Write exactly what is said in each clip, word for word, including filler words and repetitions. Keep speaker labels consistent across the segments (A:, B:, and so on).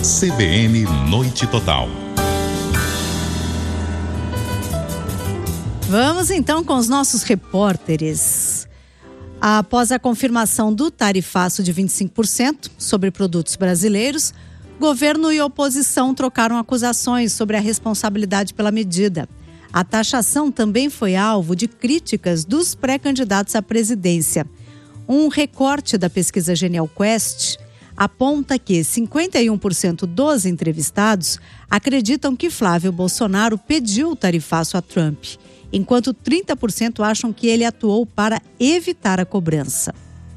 A: C B N Noite Total.
B: Vamos então com os nossos repórteres. Após a confirmação do tarifaço de vinte e cinco por cento sobre produtos brasileiros, governo e oposição trocaram acusações sobre a responsabilidade pela medida. A taxação também foi alvo de críticas dos pré-candidatos à presidência. Um recorte da pesquisa Genial Quest aponta que cinquenta e um por cento dos entrevistados acreditam que Flávio Bolsonaro pediu o tarifaço a Trump, enquanto trinta por cento acham que ele atuou para evitar a cobrança.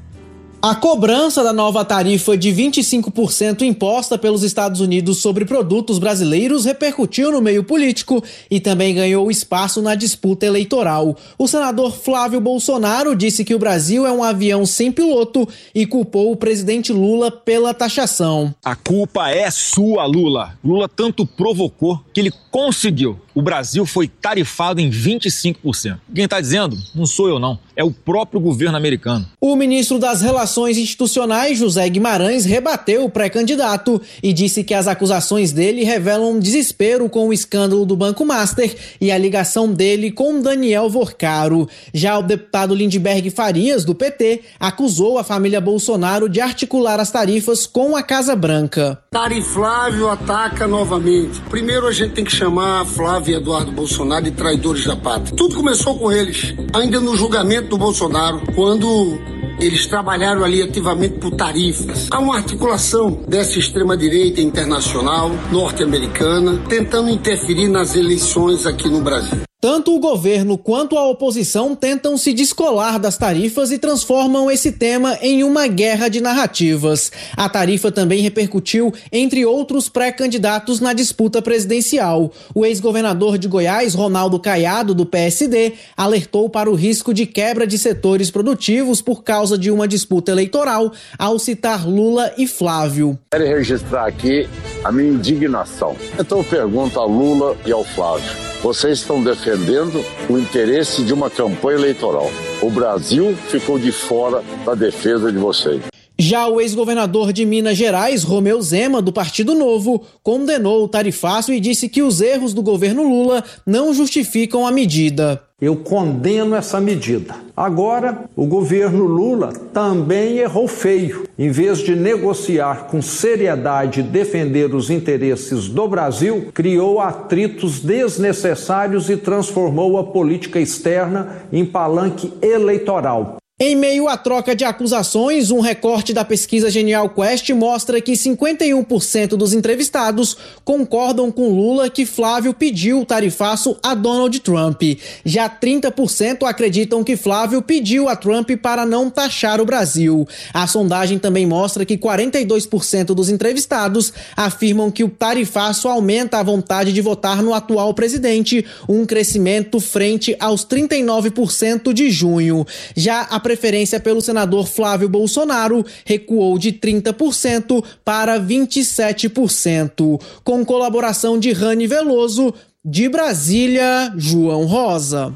C: A cobrança da nova tarifa de vinte e cinco por cento imposta pelos Estados Unidos sobre produtos brasileiros repercutiu no meio político e também ganhou espaço na disputa eleitoral. O senador Flávio Bolsonaro disse que o Brasil é um avião sem piloto e culpou o presidente Lula pela taxação.
D: A culpa é sua, Lula. Lula tanto provocou que ele conseguiu. O Brasil foi tarifado em vinte e cinco por cento. Quem está dizendo? Não sou eu, não. É o próprio governo americano.
C: O ministro das Relações Institucionais, José Guimarães, rebateu o pré-candidato e disse que as acusações dele revelam desespero com o escândalo do Banco Master e a ligação dele com Daniel Vorcaro. Já o deputado Lindbergh Farias, do P T, acusou a família Bolsonaro de articular as tarifas com a Casa Branca.
E: Tariflávio ataca novamente. Primeiro a gente tem que chamar Flávio e Eduardo Bolsonaro de traidores da pátria. Tudo começou com eles, ainda no julgamento do Bolsonaro, quando eles trabalharam ali ativamente por tarifas. Há uma articulação dessa extrema-direita internacional, norte-americana, tentando interferir nas eleições aqui no Brasil.
C: Tanto o governo quanto a oposição tentam se descolar das tarifas e transformam esse tema em uma guerra de narrativas. A tarifa também repercutiu entre outros pré-candidatos na disputa presidencial. O ex-governador de Goiás, Ronaldo Caiado, do P S D, alertou para o risco de quebra de setores produtivos por causa de uma disputa eleitoral, ao citar Lula e Flávio.
F: Quero registrar aqui a minha indignação. Então eu pergunto a Lula e ao Flávio. Vocês estão defendendo o interesse de uma campanha eleitoral. O Brasil ficou de fora da defesa de vocês.
C: Já o ex-governador de Minas Gerais, Romeu Zema, do Partido Novo, condenou o tarifaço e disse que os erros do governo Lula não justificam a medida.
G: Eu condeno essa medida. Agora, o governo Lula também errou feio. Em vez de negociar com seriedade e defender os interesses do Brasil, criou atritos desnecessários e transformou a política externa em palanque eleitoral.
C: Em meio à troca de acusações, um recorte da pesquisa Genial Quest mostra que cinquenta e um por cento dos entrevistados concordam com Lula que Flávio pediu o tarifaço a Donald Trump. Já trinta por cento acreditam que Flávio pediu a Trump para não taxar o Brasil. A sondagem também mostra que quarenta e dois por cento dos entrevistados afirmam que o tarifaço aumenta a vontade de votar no atual presidente, um crescimento frente aos trinta e nove por cento de junho. Já a preferência pelo senador Flávio Bolsonaro recuou de trinta por cento para vinte e sete por cento. Com colaboração de Rani Veloso, de Brasília, João Rosa.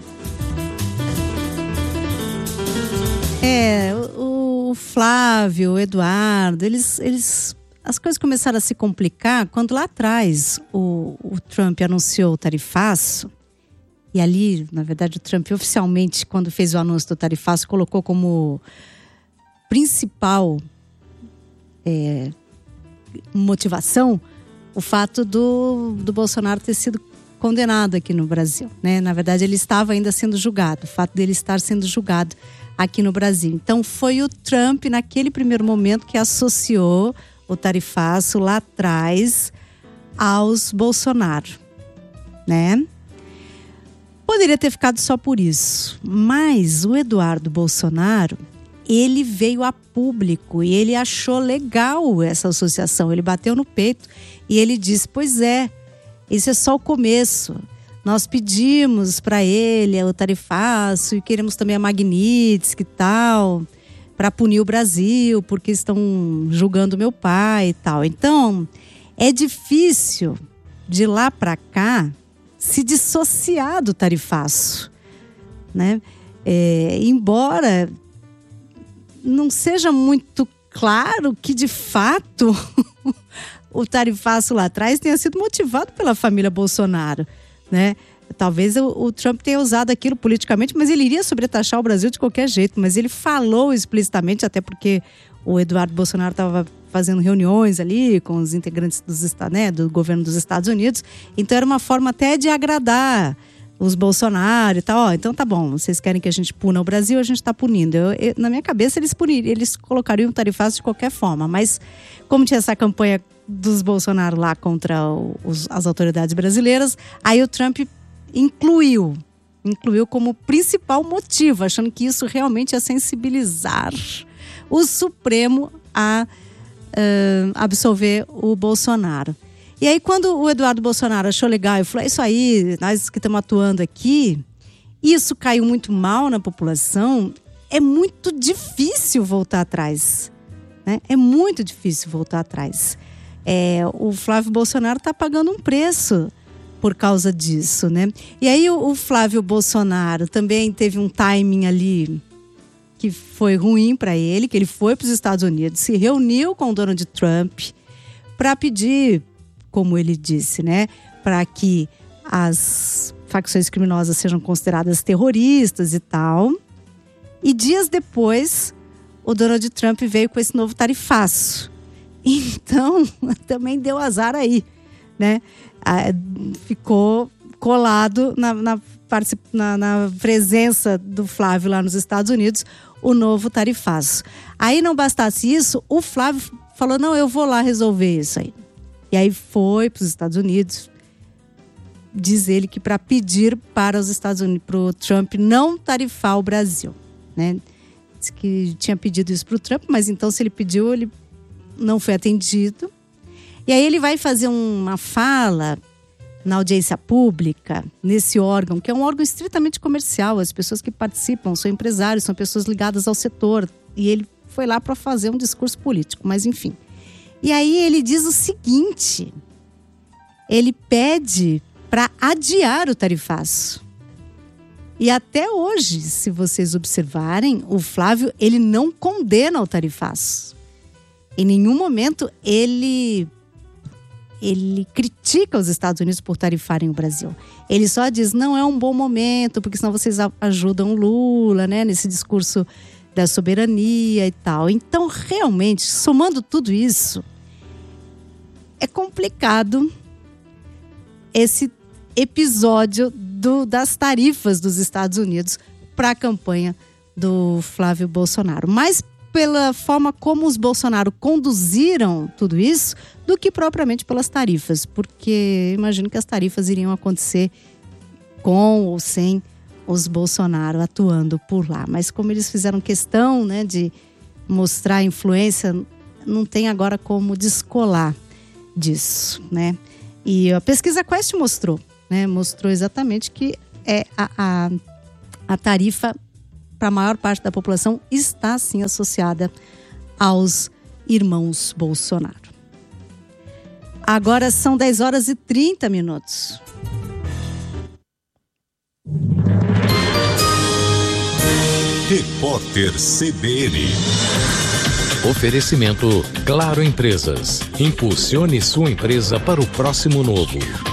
B: É, o Flávio, o Eduardo, eles, eles, as coisas começaram a se complicar quando lá atrás o, o Trump anunciou o tarifaço. E ali, na verdade, o Trump oficialmente, quando fez o anúncio do tarifaço, colocou como principal é, motivação o fato do, do Bolsonaro ter sido condenado aqui no Brasil, né? Na verdade, ele estava ainda sendo julgado, o fato dele estar sendo julgado aqui no Brasil. Então, foi o Trump, naquele primeiro momento, que associou o tarifaço lá atrás aos Bolsonaro, né? Poderia ter ficado só por isso, mas o Eduardo Bolsonaro, ele veio a público e ele achou legal essa associação. Ele bateu no peito e ele disse, pois é, esse é só o começo. Nós pedimos para ele o tarifaço e queremos também a Magnitsky e tal, para punir o Brasil, porque estão julgando meu pai e tal. Então, é difícil de lá para cá se dissociar do tarifaço, né? É, embora não seja muito claro que, de fato, o tarifaço lá atrás tenha sido motivado pela família Bolsonaro, né? Talvez o, o Trump tenha usado aquilo politicamente, mas ele iria sobretaxar o Brasil de qualquer jeito. Mas ele falou explicitamente, até porque o Eduardo Bolsonaro estava fazendo reuniões ali com os integrantes dos, né, do governo dos Estados Unidos. Então era uma forma até de agradar os Bolsonaro e tal. Ó, então tá bom, vocês querem que a gente puna o Brasil, a gente está punindo. Eu, eu, na minha cabeça eles puniriam, eles colocariam um tarifaço de qualquer forma. Mas como tinha essa campanha dos Bolsonaro lá contra os, as autoridades brasileiras, aí o Trump incluiu, incluiu como principal motivo, achando que isso realmente ia sensibilizar o Supremo a uh, absolver o Bolsonaro. E aí quando o Eduardo Bolsonaro achou legal e falou, é isso aí, nós que estamos atuando aqui, isso caiu muito mal na população, é muito difícil voltar atrás, né? É muito difícil voltar atrás. É, o Flávio Bolsonaro está pagando um preço por causa disso, né? E aí o, o Flávio Bolsonaro também teve um timing ali que foi ruim para ele, que ele foi para os Estados Unidos, se reuniu com o Donald Trump para pedir, como ele disse, né, para que as facções criminosas sejam consideradas terroristas e tal. E dias depois, o Donald Trump veio com esse novo tarifaço. Então, também deu azar aí, né? Ficou colado na, na, na, na presença do Flávio lá nos Estados Unidos, o novo tarifaço. Aí não bastasse isso, o Flávio falou, não, eu vou lá resolver isso aí. E aí foi para os Estados Unidos, diz ele que para pedir para os Estados Unidos, para o Trump não tarifar o Brasil, né? Diz que tinha pedido isso para o Trump, mas então se ele pediu, ele não foi atendido. E aí ele vai fazer uma fala na audiência pública, nesse órgão, que é um órgão estritamente comercial. As pessoas que participam são empresários, são pessoas ligadas ao setor. E ele foi lá para fazer um discurso político, mas enfim. E aí ele diz o seguinte, ele pede para adiar o tarifaço. E até hoje, se vocês observarem, o Flávio, ele não condena o tarifaço. Em nenhum momento ele... ele critica os Estados Unidos por tarifarem o Brasil. Ele só diz, não é um bom momento, porque senão vocês ajudam o Lula, né, nesse discurso da soberania e tal. Então, realmente, somando tudo isso, é complicado esse episódio do, das tarifas dos Estados Unidos para a campanha do Flávio Bolsonaro. Mas pela forma como os Bolsonaro conduziram tudo isso, do que propriamente pelas tarifas, porque imagino que as tarifas iriam acontecer com ou sem os Bolsonaro atuando por lá. Mas como eles fizeram questão, né, de mostrar a influência, não tem agora como descolar disso, né? E a pesquisa Quest mostrou, né, mostrou exatamente que é a, a, a tarifa para a maior parte da população está sim associada aos irmãos Bolsonaro. Agora são dez horas e trinta minutos.
A: Repórter C B N.
H: Oferecimento Claro Empresas. Impulsione sua empresa para o próximo novo.